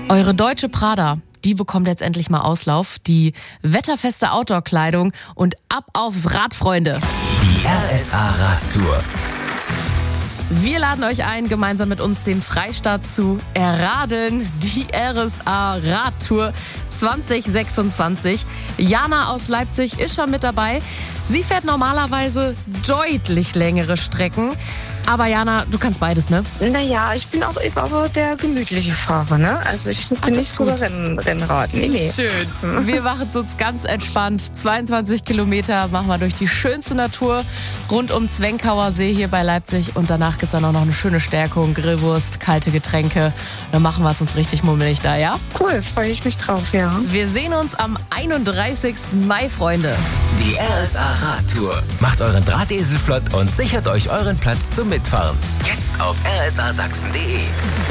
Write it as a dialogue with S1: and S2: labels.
S1: Eure deutsche Prada, die bekommt jetzt endlich mal Auslauf. Die wetterfeste Outdoor-Kleidung und ab aufs Rad, Freunde.
S2: Die RSA Radtour.
S1: Wir laden euch ein, gemeinsam mit uns den Freistaat zu erradeln. Die RSA Radtour 2026. Jana aus Leipzig ist schon mit dabei. Sie fährt normalerweise deutlich längere Strecken. Aber Jana, du kannst beides, ne?
S3: Naja, ich bin auch aber der gemütliche Fahrer, ne? Also ich bin nicht so der Rennrad. Nee.
S1: Schön. Wir machen es uns ganz entspannt. 22 Kilometer machen wir durch die schönste Natur rund um Zwenkauer See hier bei Leipzig. Und danach gibt es dann auch noch eine schöne Stärkung, Grillwurst, kalte Getränke. Dann machen wir es uns richtig mummelig da, ja?
S3: Cool, freue ich mich drauf, ja.
S1: Wir sehen uns am 31. Mai, Freunde.
S2: Die RSA Radtour. Macht euren Drahtesel flott und sichert euch euren Platz zum Mitfahren. Jetzt auf rsasachsen.de.